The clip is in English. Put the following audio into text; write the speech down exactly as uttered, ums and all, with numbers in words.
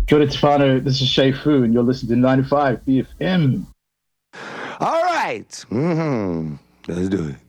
Jody Tefano, this is Shay Fu, and you're listening to ninety-five B F M. All right. Mm-hmm. Let's do it.